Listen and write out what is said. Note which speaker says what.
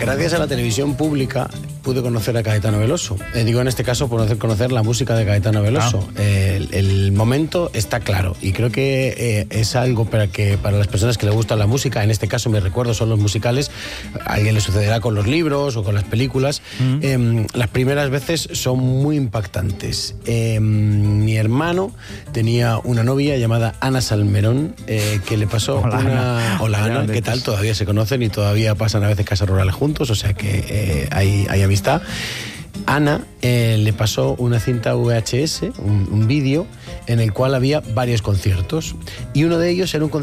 Speaker 1: Gracias a la televisión pública pude conocer a Caetano Veloso. Digo, en este caso, conocer la música de Caetano Veloso. El momento está claro y creo que es algo para las personas que les gusta la música, en este caso mis recuerdos son los musicales, a alguien le sucederá con los libros o con las películas. Las primeras veces son muy impactantes. Mi hermano tenía una novia llamada Ana Salmerón, que le pasó Hola Ana, ¿qué tal? Todavía se conocen y todavía pasan a veces casas rurales juntos, o sea que hay amistad. Ana le pasó una cinta VHS, un vídeo, en el cual había varios conciertos. Y uno de ellos era un concierto